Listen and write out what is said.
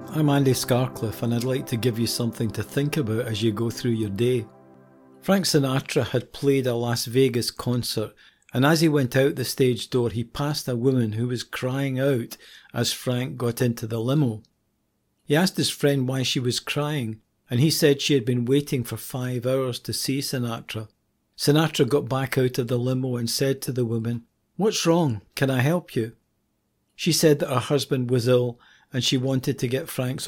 I'm Andy Scarcliffe, and I'd like to give you something to think about as you go through your day. Frank Sinatra had played a Las Vegas concert, and as he went out the stage door, he passed a woman who was crying out as Frank got into the limo. He asked his friend why she was crying, and he said she had been waiting for 5 hours to see Sinatra. Sinatra got back out of the limo and said to the woman, "What's wrong? Can I help you?" She said that her husband was ill and she wanted to get Frank's